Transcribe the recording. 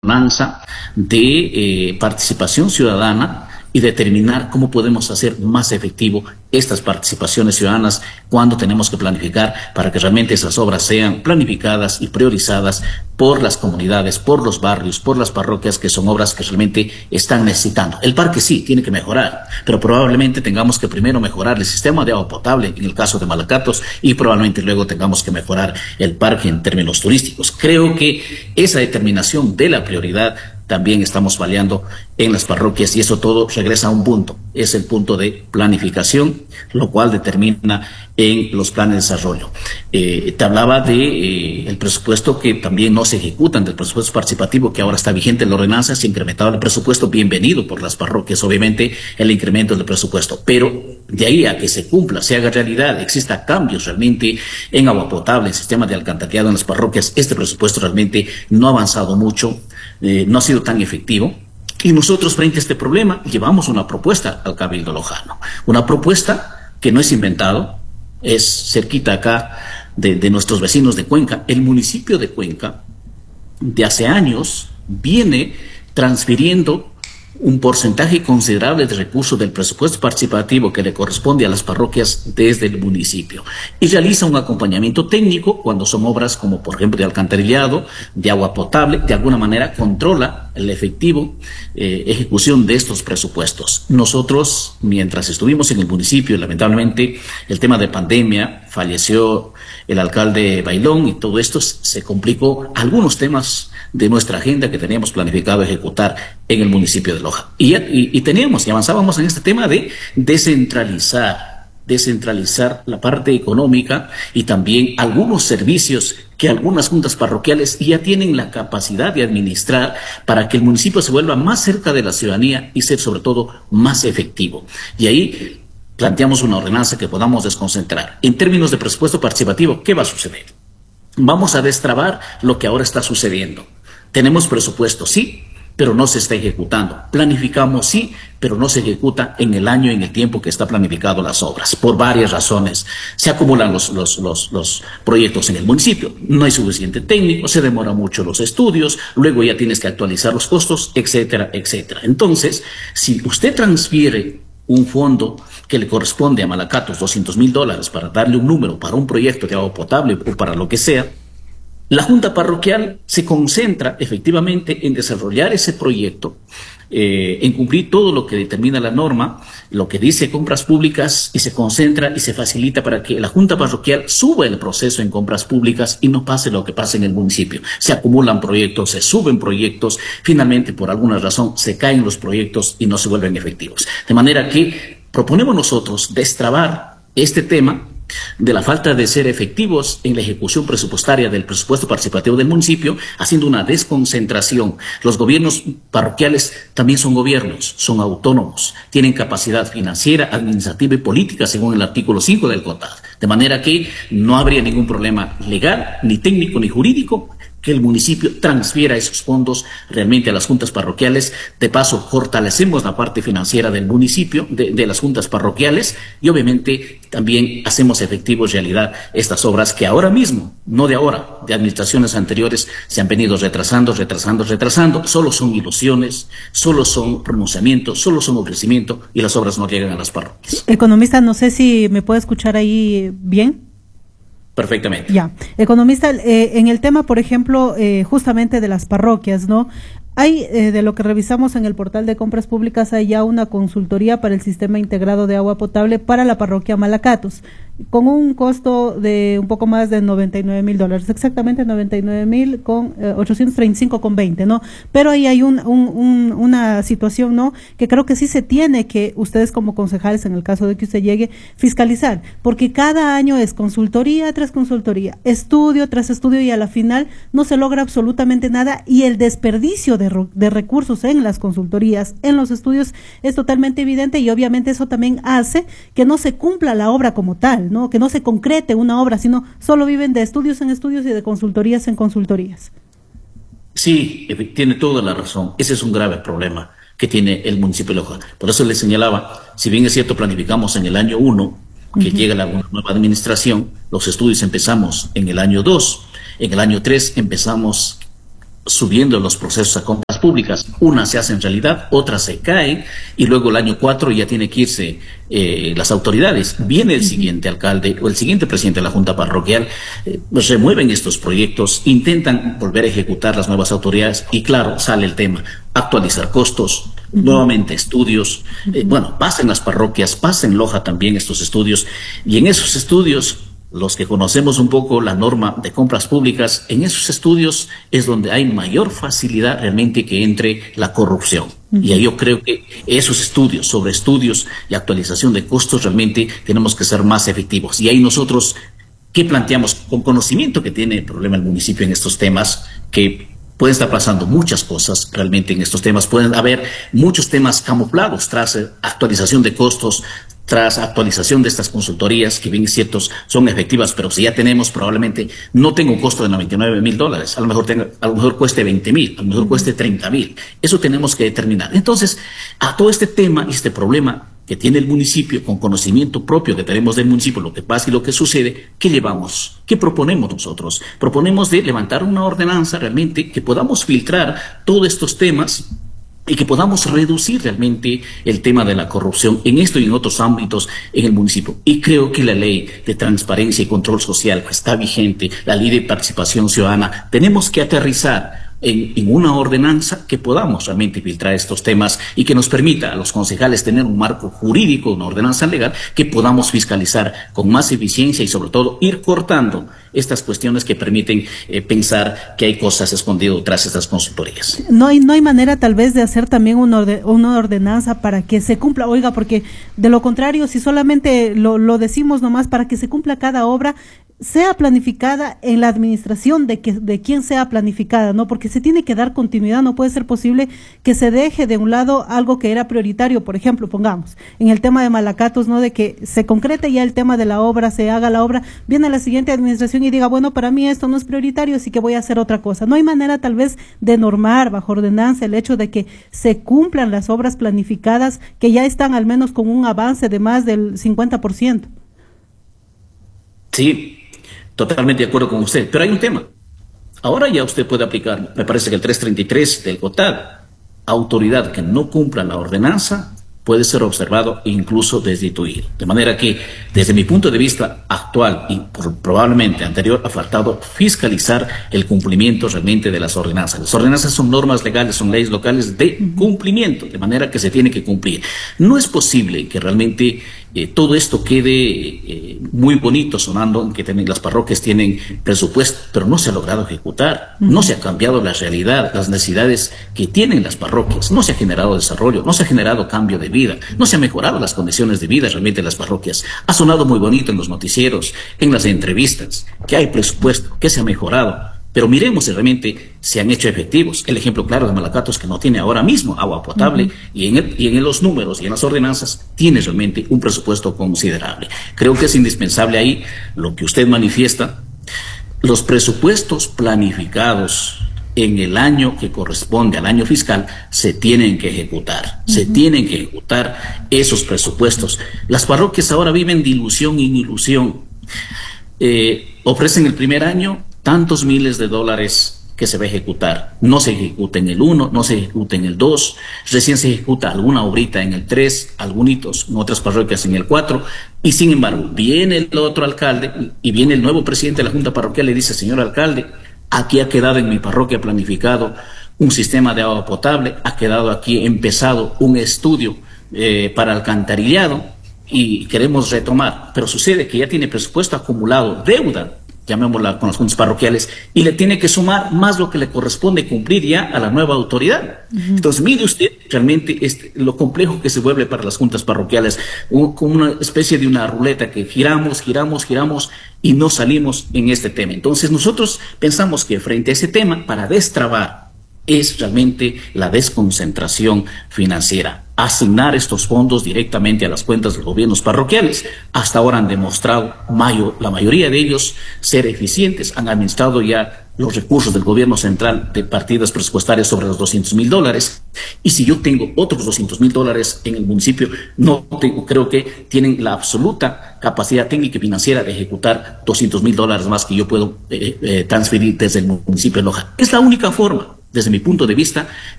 ordenanza de participación ciudadana y determinar cómo podemos hacer más efectivo estas participaciones ciudadanas cuando tenemos que planificar para que realmente esas obras sean planificadas y priorizadas por las comunidades, por los barrios, por las parroquias, que son obras que realmente están necesitando. El parque sí, tiene que mejorar, pero probablemente tengamos que primero mejorar el sistema de agua potable en el caso de Malacatos y probablemente luego tengamos que mejorar el parque en términos turísticos. Creo que esa determinación de la prioridad también estamos fallando en las parroquias y eso todo regresa a un punto, es el punto de planificación, lo cual determina en los planes de desarrollo. Te hablaba de el presupuesto que también no se ejecutan, del presupuesto participativo que ahora está vigente en la ordenanza, se ha incrementado el presupuesto, bienvenido por las parroquias, obviamente el incremento del presupuesto, pero de ahí a que se cumpla, se haga realidad, exista cambios realmente en agua potable, en sistema de alcantarillado en las parroquias, este presupuesto realmente no ha avanzado mucho, no ha sido tan efectivo. Y nosotros frente a este problema llevamos una propuesta al Cabildo Lojano, una propuesta que no es inventado, es cerquita acá de nuestros vecinos de Cuenca. El municipio de Cuenca de hace años viene transfiriendo un porcentaje considerable de recursos del presupuesto participativo que le corresponde a las parroquias desde el municipio y realiza un acompañamiento técnico cuando son obras como por ejemplo de alcantarillado, de agua potable, de alguna manera controla el efectivo ejecución de estos presupuestos. Nosotros, mientras estuvimos en el municipio, lamentablemente el tema de pandemia, falleció el alcalde Bailón y todo esto se complicó algunos temas de nuestra agenda que teníamos planificado ejecutar en el municipio de Loja. Y teníamos y avanzábamos en este tema de descentralizar la parte económica y también algunos servicios que algunas juntas parroquiales ya tienen la capacidad de administrar para que el municipio se vuelva más cerca de la ciudadanía y ser sobre todo más efectivo. Y ahí planteamos una ordenanza que podamos desconcentrar. En términos de presupuesto participativo, ¿qué va a suceder? Vamos a destrabar lo que ahora está sucediendo. Tenemos presupuesto, sí, pero no se está ejecutando. Planificamos, sí, pero no se ejecuta en el año, en el tiempo que está planificado las obras, por varias razones. Se acumulan los proyectos en el municipio, no hay suficiente técnico, se demora mucho los estudios, luego ya tienes que actualizar los costos, etcétera, etcétera. Entonces, si usted transfiere un fondo que le corresponde a Malacatos, $200,000 para darle un número para un proyecto de agua potable o para lo que sea, la Junta Parroquial se concentra efectivamente en desarrollar ese proyecto, en cumplir todo lo que determina la norma, lo que dice compras públicas, y se concentra y se facilita para que la Junta Parroquial suba el proceso en compras públicas y no pase lo que pasa en el municipio. Se acumulan proyectos, se suben proyectos, finalmente por alguna razón se caen los proyectos y no se vuelven efectivos. De manera que proponemos nosotros destrabar este tema de la falta de ser efectivos en la ejecución presupuestaria del presupuesto participativo del municipio, haciendo una desconcentración. Los gobiernos parroquiales también son gobiernos, son autónomos, tienen capacidad financiera, administrativa y política según el artículo 5 del COTAD. De manera que no habría ningún problema legal, ni técnico, ni jurídico, que el municipio transfiera esos fondos realmente a las juntas parroquiales. De paso, fortalecemos la parte financiera del municipio, de las juntas parroquiales, y obviamente también hacemos efectivo en realidad estas obras que ahora mismo, no de ahora, de administraciones anteriores, se han venido retrasando. Solo son ilusiones, solo son pronunciamientos, solo son ofrecimientos y las obras no llegan a las parroquias. Economista, no sé si me puede escuchar ahí bien. Perfectamente. Ya. Economista, en el tema, por ejemplo, justamente de las parroquias, ¿no? Hay, de lo que revisamos en el portal de compras públicas, hay ya una consultoría para el sistema integrado de agua potable para la parroquia Malacatos, con un costo de un poco más de $99,000, exactamente 99,000 con 835,20, ¿no? Pero ahí hay una situación, ¿no? Que creo que sí se tiene que, ustedes como concejales, en el caso de que usted llegue, fiscalizar, porque cada año es consultoría tras consultoría, estudio tras estudio, y a la final no se logra absolutamente nada, y el desperdicio de recursos en las consultorías, en los estudios, es totalmente evidente, y obviamente eso también hace que no se cumpla la obra como tal, ¿no? Que no se concrete una obra, sino solo viven de estudios en estudios y de consultorías en consultorías. Sí, tiene toda la razón. Ese es un grave problema que tiene el municipio de Loja. Por eso le señalaba, si bien es cierto, planificamos en el año 1, que llega la nueva administración, los estudios empezamos en el año 2, en el año 3 empezamos subiendo los procesos a compras públicas. Unas se hacen realidad, otras se caen, y luego el año 4 ya tiene que irse las autoridades. Viene el siguiente alcalde o el siguiente presidente de la Junta Parroquial, remueven estos proyectos, intentan volver a ejecutar las nuevas autoridades y claro, sale el tema, actualizar costos, nuevamente estudios. Bueno, pasen las parroquias, pasen Loja también estos estudios, y en esos estudios, los que conocemos un poco la norma de compras públicas, en esos estudios es donde hay mayor facilidad realmente que entre la corrupción. Y ahí yo creo que esos estudios, sobre estudios y actualización de costos, realmente tenemos que ser más efectivos. Y ahí nosotros, ¿qué planteamos? Con conocimiento que tiene el problema el municipio en estos temas, que pueden estar pasando muchas cosas realmente en estos temas, pueden haber muchos temas camuflados tras actualización de costos, tras actualización de estas consultorías, que bien es cierto son efectivas, pero si ya tenemos probablemente, no tengo un costo de $99,000, a lo mejor cueste 20,000, a lo mejor cueste 30,000. Eso tenemos que determinar. Entonces, a todo este tema y este problema que tiene el municipio, con conocimiento propio que tenemos del municipio, lo que pasa y lo que sucede, ¿qué llevamos? ¿Qué proponemos nosotros? Proponemos de levantar una ordenanza realmente que podamos filtrar todos estos temas y que podamos reducir realmente el tema de la corrupción en esto y en otros ámbitos en el municipio. Y creo que la ley de transparencia y control social que está vigente, la ley de participación ciudadana, tenemos que aterrizar en una ordenanza que podamos realmente filtrar estos temas y que nos permita a los concejales tener un marco jurídico, una ordenanza legal que podamos fiscalizar con más eficiencia y sobre todo ir cortando estas cuestiones que permiten pensar que hay cosas escondidas tras estas consultorías. No hay manera tal vez de hacer también una ordenanza para que se cumpla, oiga, porque de lo contrario, si solamente lo decimos nomás para que se cumpla cada obra, sea planificada en la administración de quien sea planificada, ¿no? Porque se tiene que dar continuidad, no puede ser posible que se deje de un lado algo que era prioritario. Por ejemplo, pongamos, en el tema de Malacatos, ¿no? De que se concrete ya el tema de la obra, se haga la obra, viene la siguiente administración y diga, bueno, para mí esto no es prioritario, así que voy a hacer otra cosa. No hay manera tal vez de normar bajo ordenanza el hecho de que se cumplan las obras planificadas que ya están al menos con un avance de más del 50%. Sí. Totalmente de acuerdo con usted, pero hay un tema. Ahora ya usted puede aplicar, me parece que el 333 del COTAD, autoridad que no cumpla la ordenanza puede ser observado e incluso destituido. De manera que, desde mi punto de vista actual y probablemente anterior, ha faltado fiscalizar el cumplimiento realmente de las ordenanzas. Las ordenanzas son normas legales, son leyes locales de cumplimiento, de manera que se tiene que cumplir. No es posible que realmente todo esto quede muy bonito sonando, que las parroquias tienen presupuesto, pero no se ha logrado ejecutar, no se ha cambiado la realidad, las necesidades que tienen las parroquias, no se ha generado desarrollo, no se ha generado cambio de vida, no se han mejorado las condiciones de vida realmente en las parroquias. Ha sonado muy bonito en los noticieros, en las entrevistas, que hay presupuesto, que se ha mejorado, pero miremos si realmente se han hecho efectivos. El ejemplo claro de Malacatos, que no tiene ahora mismo agua potable, y en los números y en las ordenanzas tiene realmente un presupuesto considerable. Creo que es indispensable ahí lo que usted manifiesta, los presupuestos planificados en el año que corresponde al año fiscal se tienen que ejecutar, se tienen que ejecutar esos presupuestos. Las parroquias ahora viven de ilusión en ilusión. Ofrecen el primer año tantos miles de dólares que se va a ejecutar. No se ejecuta en el 1, no se ejecuta en el 2, recién se ejecuta alguna obrita en el 3, algunitos en otras parroquias en el 4, y sin embargo viene el otro alcalde y viene el nuevo presidente de la Junta Parroquial y le dice, señor alcalde, aquí ha quedado en mi parroquia planificado un sistema de agua potable, ha quedado aquí empezado un estudio para alcantarillado y queremos retomar, pero sucede que ya tiene presupuesto acumulado, deuda, llamémosla con las juntas parroquiales, y le tiene que sumar más lo que le corresponde cumplir ya a la nueva autoridad. Entonces, mire usted realmente lo complejo que se vuelve para las juntas parroquiales, como una especie de una ruleta que giramos y no salimos en este tema. Entonces, nosotros pensamos que frente a ese tema, para destrabar, es realmente la desconcentración financiera. Asignar estos fondos directamente a las cuentas de los gobiernos parroquiales. Hasta ahora han demostrado, la mayoría de ellos, ser eficientes. Han administrado ya los recursos del gobierno central de partidas presupuestarias sobre los $200.000. Y si yo tengo otros $200.000 en el municipio, no tengo, creo que tienen la absoluta capacidad técnica y financiera de ejecutar $200.000 más que yo puedo transferir desde el municipio de Loja. Es la única forma, desde mi punto de vista,